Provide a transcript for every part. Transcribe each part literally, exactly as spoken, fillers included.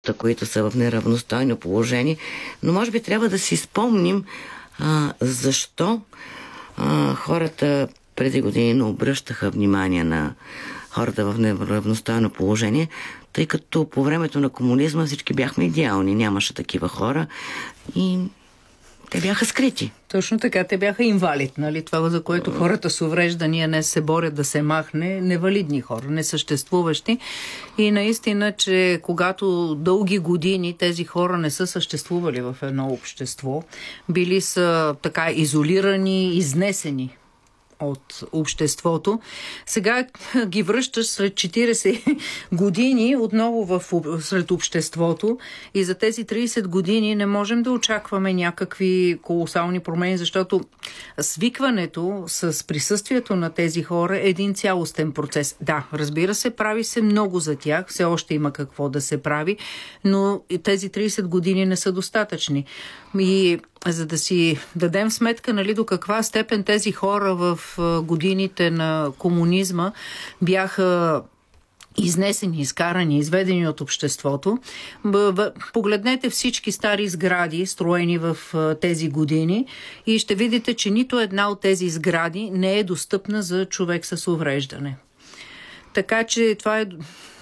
които са в неравностойно положение, но може би трябва да си спомним а, защо а, хората преди години не обръщаха внимание на хората в неравностойно положение, тъй като по времето на комунизма всички бяхме идеални, нямаше такива хора и те бяха скрити. Точно така, те бяха инвалид, нали? Това, за което хората с увреждания не се борят да се махне, невалидни хора, несъществуващи. И наистина, че когато дълги години тези хора не са съществували в едно общество, били са така изолирани, изнесени от обществото. Сега ги връщаш след четирийсет години отново в, сред обществото и за тези трийсет години не можем да очакваме някакви колосални промени, защото свикването с присъствието на тези хора е един цялостен процес. Да, разбира се, прави се много за тях, все още има какво да се прави, но тези трийсет години не са достатъчни. И за да си дадем сметка, нали, до каква степен тези хора в годините на комунизма бяха изнесени, изкарани, изведени от обществото. Погледнете всички стари сгради, строени в тези години, и ще видите, че нито една от тези сгради не е достъпна за човек с увреждане. Така че това е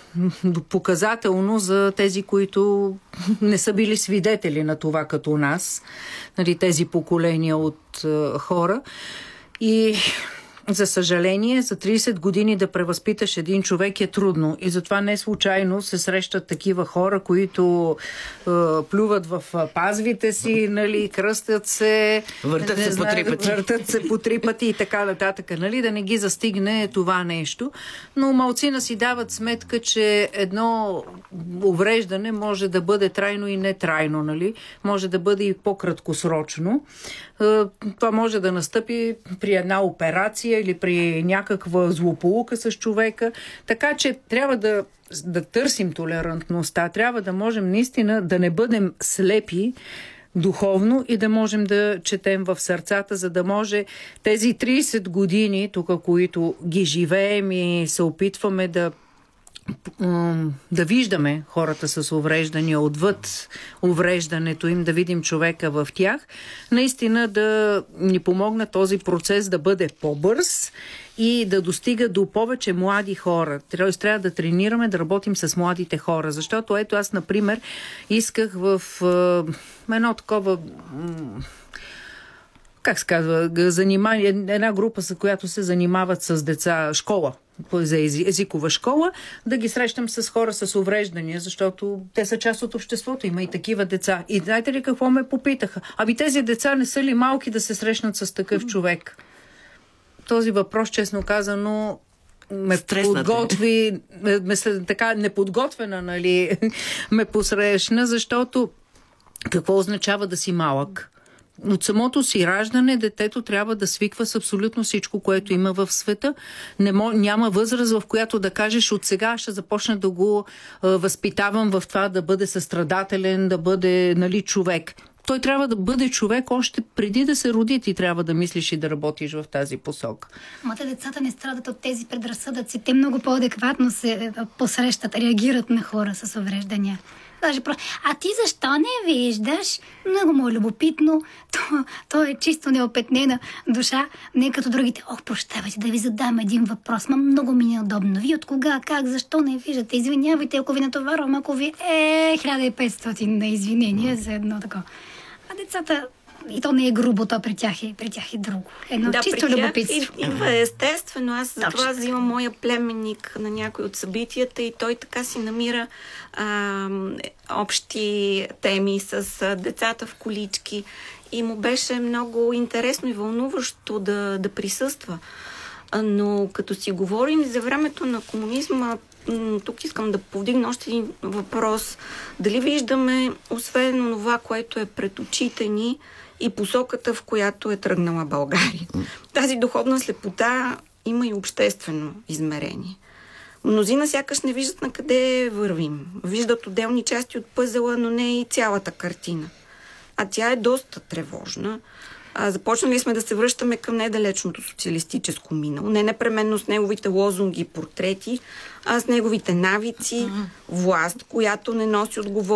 показателно за тези, които не са били свидетели на това като нас, нали, тези поколения от е, хора. И за съжаление, за трийсет години да превъзпиташ един човек е трудно. И затова не случайно се срещат такива хора, които е, плюват в пазвите си, нали, кръстят се, въртат се, знае, по три пъти. въртат се по три пъти и така нататък, нали, да не ги застигне това нещо. Но малцина си дават сметка, че едно увреждане може да бъде трайно и нетрайно, нали? Може да бъде и по-краткосрочно. Е, това може да настъпи при една операция или при някаква злополука с човека. Така че трябва да, да търсим толерантността, трябва да можем наистина да не бъдем слепи духовно и да можем да четем в сърцата, за да може тези трийсет години, тук, които ги живеем и се опитваме да да виждаме хората с увреждания отвъд увреждането им, да видим човека в тях, наистина да ни помогна този процес да бъде по-бърз и да достига до повече млади хора. Трябва да тренираме, да работим с младите хора, защото ето аз, например, исках в е, едно такова как се казва, занимание, една група, с която се занимават с деца, школа, за езикова школа, да ги срещам с хора с увреждания, защото те са част от обществото, има и такива деца. И знаете ли какво ме попитаха? Аби тези деца не са ли малки да се срещнат с такъв човек? Този въпрос, честно казано, ме Стреснате. подготви, ме, ме, така неподготвена, нали, ме посрещна, защото какво означава да си малък? От самото си раждане детето трябва да свиква с абсолютно всичко, което има в света. Не мо, няма възраст, в която да кажеш от сега ще започна да го е, възпитавам в това да бъде състрадателен, да бъде, нали, човек. Той трябва да бъде човек още преди да се роди. Ти трябва да мислиш и да работиш в тази посока. Мата децата не страдат от тези предразсъдъци. Те много по-адекватно се посрещат, реагират на хора с увреждания. Даже про... А ти защо не виждаш? Много му е любопитно. То, то е чисто неопетнена душа. Не като другите. Ох, прощавайте, да ви задам един въпрос. Ма много ми е неудобно. Вие от кога, как, защо не виждате? Извинявайте, ако ви натоварвам, ако ви е хиляда и петстотин на извинения за едно такова. А децата, и то не е грубо, то при тях е, при тях е друго. Едно да, чисто любопитство. Идва естествено. Аз за това взимам моя племенник на някои от събитията и той така си намира а, общи теми с а, децата в колички. И му беше много интересно и вълнуващо да, да присъства. А, но като си говорим за времето на комунизма, тук искам да повдигна още един въпрос. Дали виждаме, освен това, което е пред очите ни, и посоката, в която е тръгнала България. Тази духовна слепота има и обществено измерение. Мнозина сякаш не виждат на къде вървим. Виждат отделни части от пъзела, но не и цялата картина. А тя е доста тревожна. А, започнали сме да се връщаме към недалечното социалистическо минало. Не непременно с неговите лозунги и портрети, а с неговите навици, власт, която не носи отговорност.